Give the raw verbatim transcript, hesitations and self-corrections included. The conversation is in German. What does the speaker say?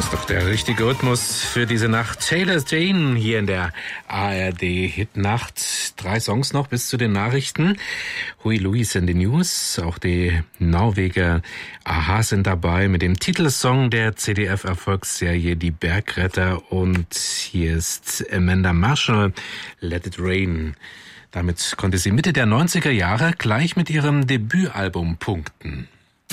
Doch der richtige Rhythmus für diese Nacht. Taylor Dane hier in der A R D Hitnacht. Drei Songs noch bis zu den Nachrichten. Huey Lewis in den News. Auch die Norweger a-ha sind dabei mit dem Titelsong der C D F-Erfolgsserie Die Bergretter. Und hier ist Amanda Marshall, Let It Rain. Damit konnte sie Mitte der neunziger Jahre gleich mit ihrem Debütalbum punkten.